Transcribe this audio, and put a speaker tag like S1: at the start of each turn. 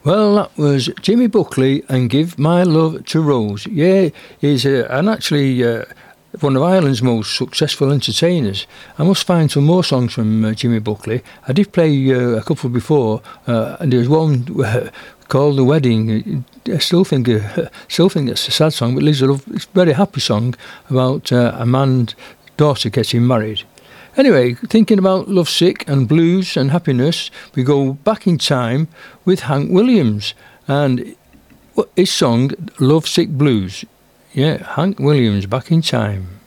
S1: Well, that was Jimmy Buckley and Give My Love to Rose. Yeah, he's one of Ireland's most successful entertainers. I must find some more songs from Jimmy Buckley. I did play a couple before, and there was one called The Wedding. I still think it's a sad song, but it's a very happy song about a man's daughter getting married. Anyway, thinking about lovesick and blues and happiness, we go back in time with Hank Williams and his song Lovesick Blues. Yeah, Hank Williams, Back in Time.